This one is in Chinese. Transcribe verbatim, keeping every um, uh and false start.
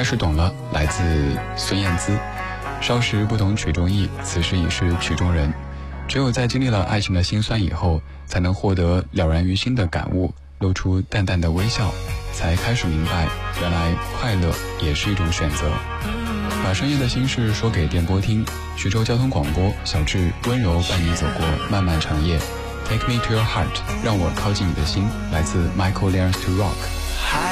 开始懂了，来自孙燕姿。少时不懂曲中意，此时已是曲中人。只有在经历了爱情的辛酸以后，才能获得了然于心的感悟，露出淡淡的微笑，才开始明白，原来快乐也是一种选择。把深夜的心事说给电波听，徐州交通广播，小智温柔伴你走过漫漫长夜。 Take me to your heart， 让我靠近你的心，来自 Michael Learns to Rock。